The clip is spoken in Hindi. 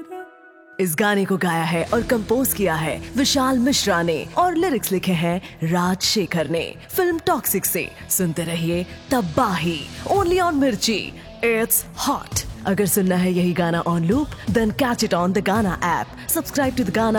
इस गाने को गाया है और कंपोज किया है विशाल मिश्रा ने और लिरिक्स लिखे हैं राज शेखर ने। फिल्म टॉक्सिक से सुनते रहिए तबाही, ओनली ऑन मिर्ची। It's hot. अगर सुनना है यही गाना on loop, then catch it on the गाना ऐप। सब्सक्राइब टू द गाना